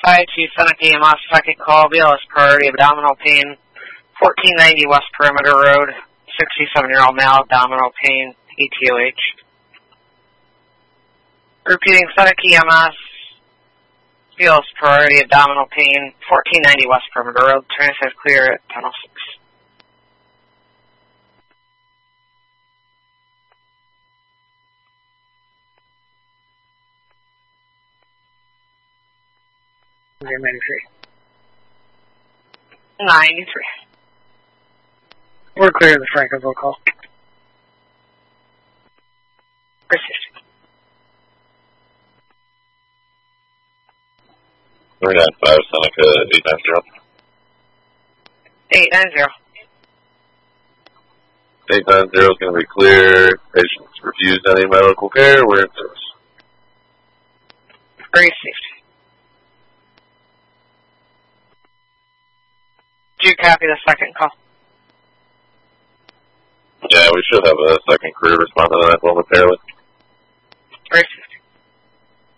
Side to Seneca EMS, second call, BLS priority, abdominal pain, 1490 West Perimeter Road, 67-year-old male, abdominal pain, ETOH. Repeating, Seneca EMS, BLS priority, abdominal pain, 1490 West Perimeter Road, transfer clear at 10:06. $93. We're clear of the Franklin call. Persistent. 395 Seneca 890. 890. 890 is going to be clear. Patients refused any medical care. We're in service. Very safety. Do you copy the second call? Yeah, we should have a second crew respond to that momentarily.